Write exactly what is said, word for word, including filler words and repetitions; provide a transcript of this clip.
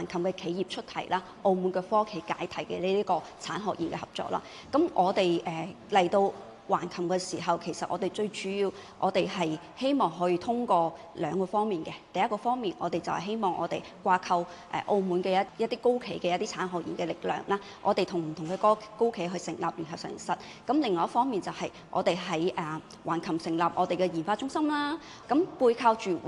琴嘅企業出題啦，澳門嘅科企解題嘅呢一個產學研嘅合作啦。咁我哋誒嚟到橫琴嘅時候，其實我哋最主要，我哋係希望可以通過兩個方面嘅。第一個方面，我哋就係希望我哋掛鈎誒澳門嘅一一啲高企嘅一啲產學研嘅力量啦，我哋同唔同嘅高高企去成立聯合實驗室。咁另外一方面就係我哋喺誒橫琴成立我哋嘅研發中心啦。咁背靠住